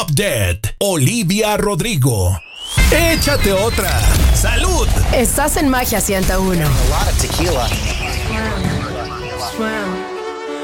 Update. Olivia Rodrigo. Échate otra. ¡Salud! Estás en Magia 101. A lot of tequila.